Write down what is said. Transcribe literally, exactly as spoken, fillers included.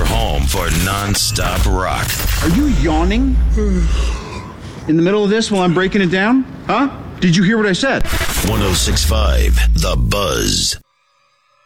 home for non-stop rock. Are you yawning in the middle of this while I'm breaking it down? Huh? Did you hear what I said? one oh six point five The Buzz.